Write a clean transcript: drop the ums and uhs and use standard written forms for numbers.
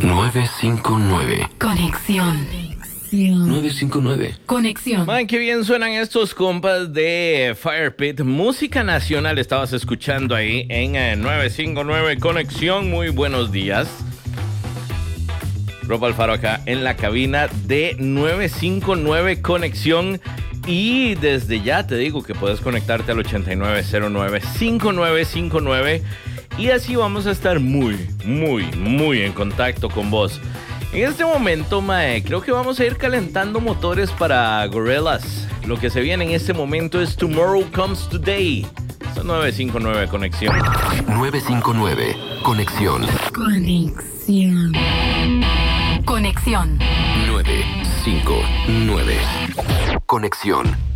959. Conexión. 959. Conexión. Man, qué bien suenan estos compas de Fire Pit. Música nacional estabas escuchando ahí en 959 Conexión. Muy buenos días. Rob Alfaro acá en la cabina de 959 Conexión. Y desde ya te digo que puedes conectarte al 8909-5959. Y así vamos a estar muy en contacto con vos. En este momento, mae, creo que vamos a ir calentando motores para Gorillaz. Lo que se viene en este momento es Tomorrow Comes Today. Esto es 959 Conexión. 959. Conexión. Conexión. Conexión. 959. Conexión.